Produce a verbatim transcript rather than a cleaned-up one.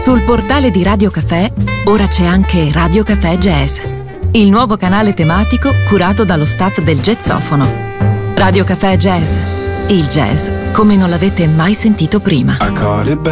Sul portale di Radio Cafè ora c'è anche Radio Cafè Jazz, il nuovo canale tematico curato dallo staff del Jazzofono. Radio Cafè Jazz, il jazz come non l'avete mai sentito prima. I caught it back.